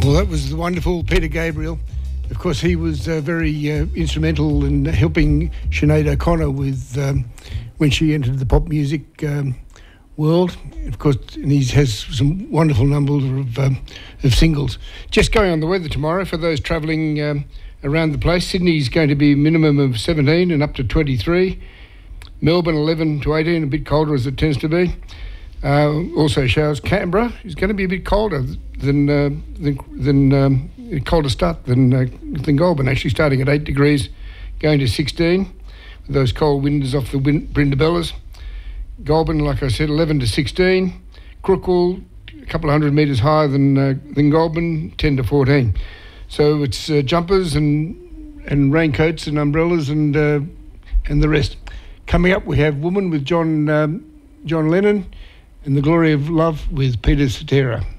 Well, that was the wonderful Peter Gabriel. Of course, he was very instrumental in helping Sinead O'Connor with when she entered the pop music world. Of course, and he has some wonderful numbers of singles. Just going on the weather tomorrow for those travelling around the place. Sydney's going to be a minimum of 17 and up to 23. Melbourne 11 to 18, a bit colder as it tends to be. Also showers. Canberra is going to be a bit colder than colder start than Goulburn, actually starting at 8 degrees, going to 16 with those cold winds off the Brindabellas. Goulburn, like I said, 11 to 16. Crookwell, a couple of hundred metres higher than Goulburn, 10 to 14. So it's jumpers and raincoats and umbrellas and the rest. Coming up, we have Woman with John Lennon and The Glory of Love with Peter Cetera.